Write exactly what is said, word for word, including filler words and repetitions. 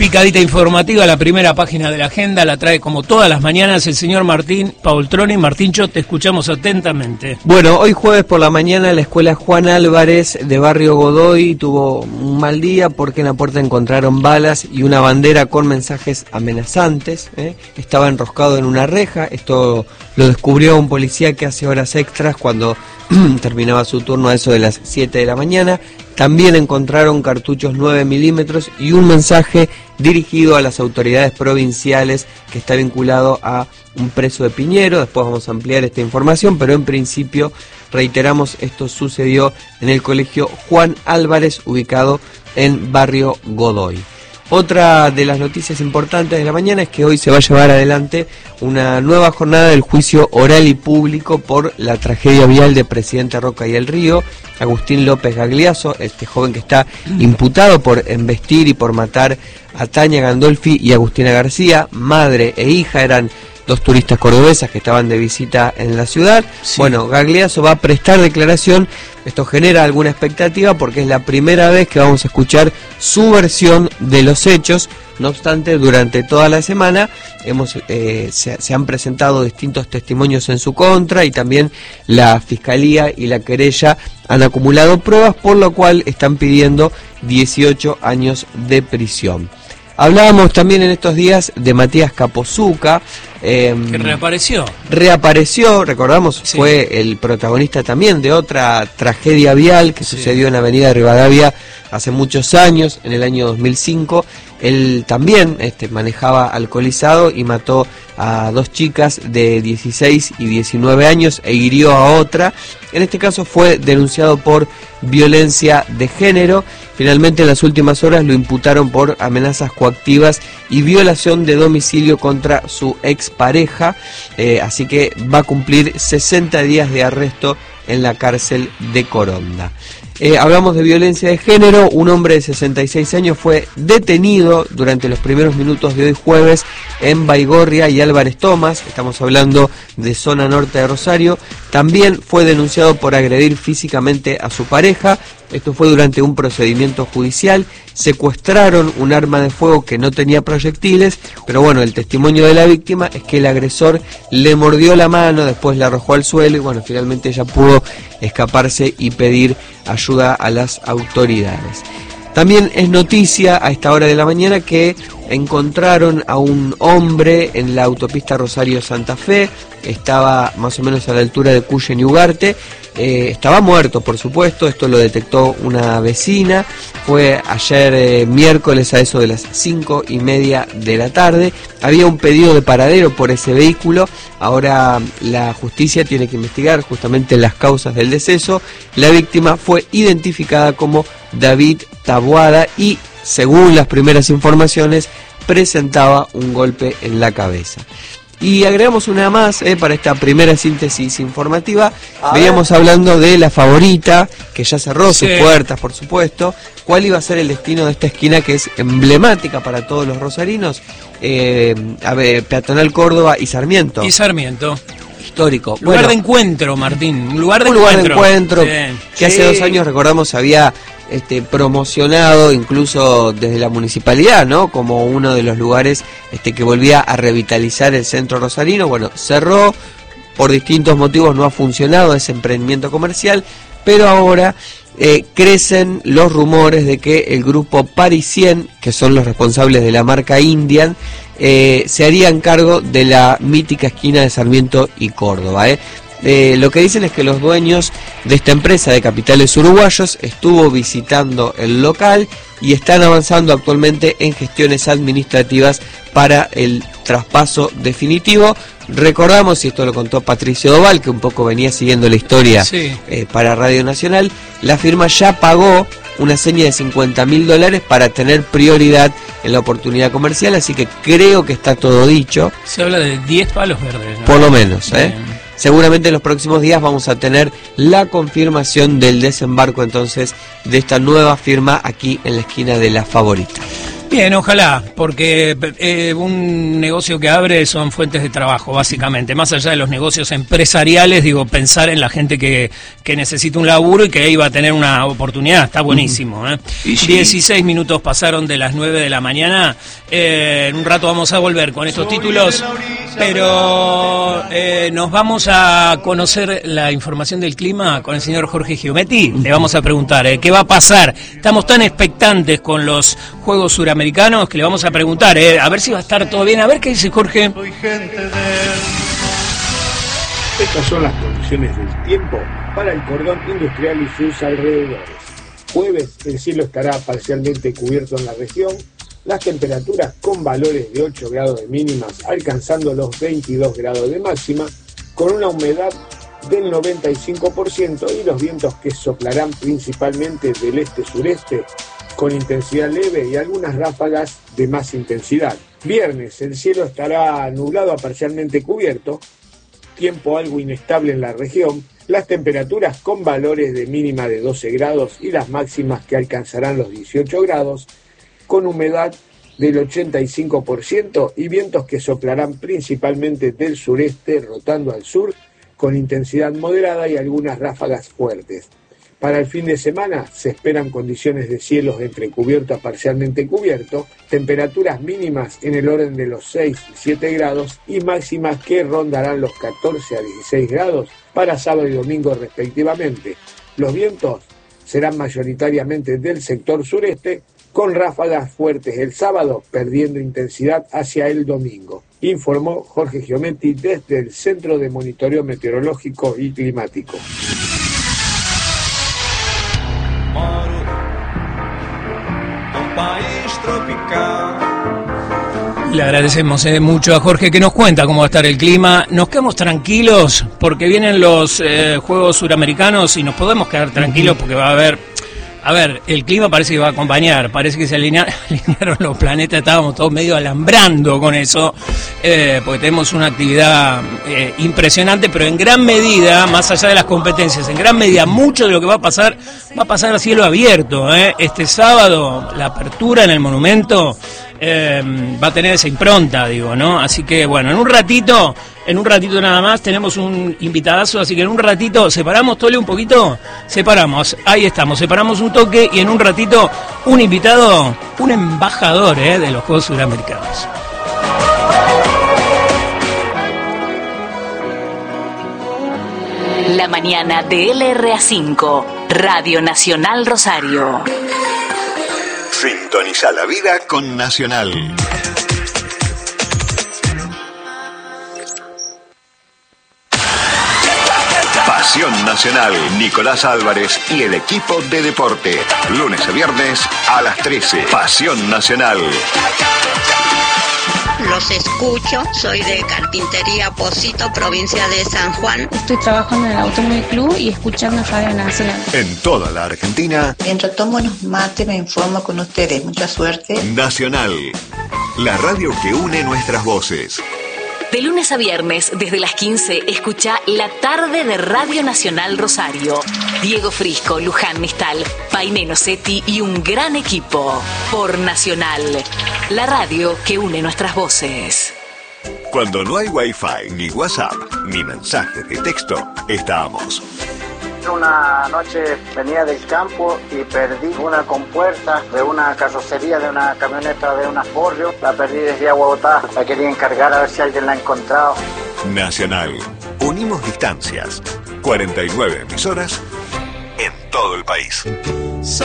Picadita informativa, la primera página de la agenda, la trae como todas las mañanas el señor Martín Paultroni. Martíncho, te escuchamos atentamente. Bueno, hoy jueves por la mañana la escuela Juan Álvarez de Barrio Godoy tuvo un mal día porque en la puerta encontraron balas y una bandera con mensajes amenazantes. ¿eh? Estaba enroscado en una reja, esto lo descubrió un policía que hace horas extras cuando terminaba su turno a eso de las siete de la mañana. También encontraron cartuchos nueve milímetros y un mensaje dirigido a las autoridades provinciales que está vinculado a un preso de Piñero. Después vamos a ampliar esta información, pero en principio, reiteramos, esto sucedió en el colegio Juan Álvarez, ubicado en Barrio Godoy. Otra de las noticias importantes de la mañana es que hoy se va a llevar adelante una nueva jornada del juicio oral y público por la tragedia vial de Presidente Roca y el Río. Agustín López Gagliaso, este joven que está imputado por embestir y por matar a Tania Gandolfi y Agustina García, madre e hija, eran dos turistas cordobesas que estaban de visita en la ciudad. Sí. Bueno, Gagliaso va a prestar declaración. Esto genera alguna expectativa porque es la primera vez que vamos a escuchar su versión de los hechos. No obstante, durante toda la semana hemos eh, se, se han presentado distintos testimonios en su contra y también la Fiscalía y la querella han acumulado pruebas, por lo cual están pidiendo dieciocho años de prisión. Hablábamos también en estos días de Matías Capozuca. Eh, que reapareció. Reapareció, recordamos, sí. Fue el protagonista también de otra tragedia vial que sí. sucedió en la avenida Rivadavia hace muchos años, en el año dos mil cinco. Él también este, manejaba alcoholizado y mató a dos chicas de dieciséis y diecinueve años e hirió a otra. En este caso fue denunciado por violencia de género. Finalmente en las últimas horas lo imputaron por amenazas coactivas y violación de domicilio contra su expareja, eh, así que va a cumplir sesenta días de arresto en la cárcel de Coronda. Eh, hablamos de violencia de género. Un hombre de sesenta y seis años fue detenido durante los primeros minutos de hoy jueves en Baigorria y Álvarez Thomas. Estamos hablando de zona norte de Rosario. También fue denunciado por agredir físicamente a su pareja. Esto fue durante un procedimiento judicial. Secuestraron un arma de fuego que no tenía proyectiles, pero bueno, el testimonio de la víctima es que el agresor le mordió la mano, después la arrojó al suelo y bueno, finalmente ella pudo escaparse y pedir ayuda a las autoridades. También es noticia a esta hora de la mañana que encontraron a un hombre en la autopista Rosario-Santa Fe. Estaba más o menos a la altura de Cuyen y Ugarte. Eh, estaba muerto, por supuesto, esto lo detectó una vecina. Fue ayer eh, miércoles a eso de las cinco y media de la tarde. Había un pedido de paradero por ese vehículo. Ahora la justicia tiene que investigar justamente las causas del deceso. La víctima fue identificada como David Taboada y, según las primeras informaciones, presentaba un golpe en la cabeza. Y agregamos una más eh, para esta primera síntesis informativa. A Veníamos ver. hablando de La Favorita, que ya cerró sí. sus puertas, por supuesto. ¿Cuál iba a ser el destino de esta esquina que es emblemática para todos los rosarinos? Eh, a ver, Peatonal Córdoba y Sarmiento. Y Sarmiento. Histórico. Lugar bueno, de encuentro, Martín. Un lugar de un encuentro. lugar de encuentro sí. que hace sí. dos años, recordamos, había este, promocionado incluso desde la municipalidad, ¿no? Como uno de los lugares este, que volvía a revitalizar el centro rosarino. Bueno, cerró, por distintos motivos no ha funcionado ese emprendimiento comercial, pero ahora eh, crecen los rumores de que el grupo Parisien, que son los responsables de la marca Indian, eh, se harían cargo de la mítica esquina de Sarmiento y Córdoba, ¿eh? Eh, lo que dicen es que los dueños de esta empresa de capitales uruguayos estuvo visitando el local y están avanzando actualmente en gestiones administrativas para el traspaso definitivo. Recordamos, y esto lo contó Patricio Doval, que un poco venía siguiendo la historia sí. eh, para Radio Nacional, la firma ya pagó una seña de cincuenta mil dólares para tener prioridad en la oportunidad comercial, así que creo que está todo dicho. Se habla de diez palos verdes, ¿no? Por lo menos, ¿eh? Bien. Seguramente en los próximos días vamos a tener la confirmación del desembarco entonces de esta nueva firma aquí en la esquina de La Favorita. Bien, ojalá, porque eh, un negocio que abre son fuentes de trabajo, básicamente. Más allá de los negocios empresariales, digo, pensar en la gente que, que necesita un laburo y que ahí va a tener una oportunidad, está buenísimo. ¿eh? Sí. dieciséis minutos pasaron de las nueve de la mañana. Eh, en un rato vamos a volver con estos títulos, pero eh, nos vamos a conocer la información del clima con el señor Jorge Giumetti. Le vamos a preguntar eh, qué va a pasar. Estamos tan expectantes con los Juegos Suramericanos que le vamos a preguntar, eh, a ver si va a estar todo bien. A ver qué dice Jorge. Estas son las condiciones del tiempo para el cordón industrial y sus alrededores. Jueves, el cielo estará parcialmente cubierto en la región, las temperaturas con valores de ocho grados de mínimas alcanzando los veintidós grados de máxima, con una humedad del noventa y cinco por ciento y los vientos que soplarán principalmente del este-sureste con intensidad leve y algunas ráfagas de más intensidad. Viernes, el cielo estará nublado a parcialmente cubierto, tiempo algo inestable en la región, las temperaturas con valores de mínima de doce grados y las máximas que alcanzarán los dieciocho grados, con humedad del ochenta y cinco por ciento y vientos que soplarán principalmente del sureste rotando al sur con intensidad moderada y algunas ráfagas fuertes. Para el fin de semana se esperan condiciones de cielos entre cubierto a parcialmente cubierto, temperaturas mínimas en el orden de los seis y siete grados y máximas que rondarán los catorce a dieciséis grados para sábado y domingo respectivamente. Los vientos serán mayoritariamente del sector sureste, con ráfagas fuertes el sábado, perdiendo intensidad hacia el domingo. Informó Jorge Giumetti desde el Centro de Monitoreo Meteorológico y Climático. Le agradecemos eh, mucho a Jorge que nos cuenta cómo va a estar el clima. Nos quedamos tranquilos porque vienen los eh, Juegos Suramericanos y nos podemos quedar tranquilos porque va a haber... A ver, el clima parece que va a acompañar, parece que se alinea, alinearon los planetas, estábamos todos medio alambrando con eso, eh, porque tenemos una actividad eh, impresionante, pero en gran medida, más allá de las competencias, en gran medida, mucho de lo que va a pasar, va a pasar a cielo abierto. ¿eh? Este sábado, la apertura en el monumento eh, va a tener esa impronta, digo, ¿no? Así que, bueno, en un ratito... En un ratito nada más tenemos un invitadazo, así que en un ratito separamos, Tole, un poquito, separamos, ahí estamos, separamos un toque y en un ratito un invitado, un embajador eh, de los Juegos Suramericanos. La mañana de L R A cinco, Radio Nacional Rosario. Sintoniza la vida con Nacional. Pasión Nacional, Nicolás Álvarez y el equipo de deporte. Lunes a viernes a las trece. Pasión Nacional. Los escucho, soy de Carpintería Pocito, provincia de San Juan. Estoy trabajando en el Automóvil Club y escuchando Radio Nacional. En toda la Argentina. Mientras tomo unos mates me informo con ustedes. Mucha suerte. Nacional, la radio que une nuestras voces. De lunes a viernes, desde las quince, escucha La Tarde de Radio Nacional Rosario. Diego Frisco, Luján Mistal, Painé Nocetti y un gran equipo. Por Nacional, la radio que une nuestras voces. Cuando no hay Wi-Fi, ni WhatsApp, ni mensajes de texto, estamos. Una noche venía del campo y perdí una compuerta de una carrocería de una camioneta de una Forrio. La perdí desde Agua Botá, la quería encargar a ver si alguien la ha encontrado. Nacional, unimos distancias. cuarenta y nueve emisoras en todo el país.